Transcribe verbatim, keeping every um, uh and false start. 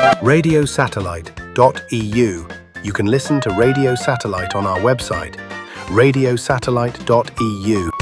radio satellite dot E U. You can listen to Radio Satellite on our website, radio satellite dot E U.